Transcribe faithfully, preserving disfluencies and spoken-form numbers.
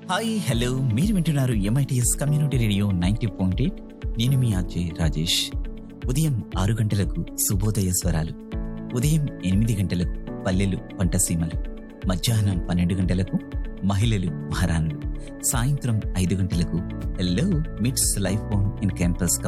Hi hello మీరు వింటున్నారు MITS community radio ninety point eight. నేను మీ అజయ్ రాజేష్. ఉదయం ఆరు గంటలకు శుభోదయ స్వరాలు, ఉదయం ఎనిమిది గంటలకు పల్లెలు పంటసీమలు, మధ్యాహ్నం పన్నెండు గంటలకు మహిళలు మహారాణులు, సాయంత్రం ఐదు గంటలకు హలో మిట్స్ లైఫ్ ఆన్ ఇన్ క్యాంపస్